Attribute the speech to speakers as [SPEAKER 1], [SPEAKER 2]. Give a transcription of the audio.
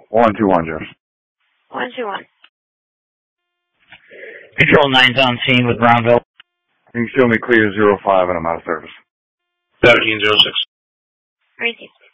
[SPEAKER 1] 121, Jeff.
[SPEAKER 2] 121.
[SPEAKER 3] Control 9's on scene with Brownville.
[SPEAKER 1] You can show me clear 05 and I'm out of service.
[SPEAKER 4] 1706.
[SPEAKER 2] Thank you.